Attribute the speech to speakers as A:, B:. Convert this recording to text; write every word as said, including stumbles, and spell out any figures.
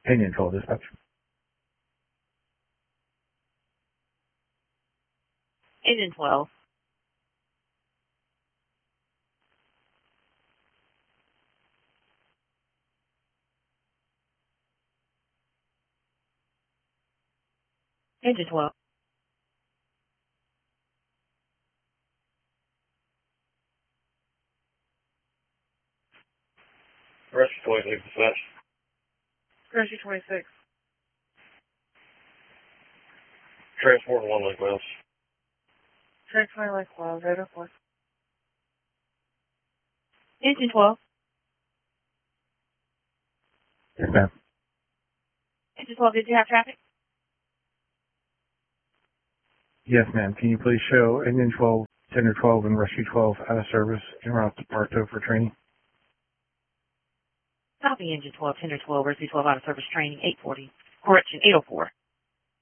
A: Engine twelve, dispatch.
B: Engine twelve. Engine twelve.
C: Rescue twenty-six, dispatch.
B: Rescue twenty-six.
C: Transport one Lake Wells.
B: Transport Lake Wells, eight oh four. Engine twelve.
A: Yes, ma'am.
B: Engine twelve, did you have traffic?
A: Yes, ma'am. Can you please show Engine twelve, Tender twelve, and Rescue twelve out of service en route to Bartow for training?
B: Copy Engine twelve, Tender twelve, Rescue twelve out of service training, eight forty. Correction, eight oh four.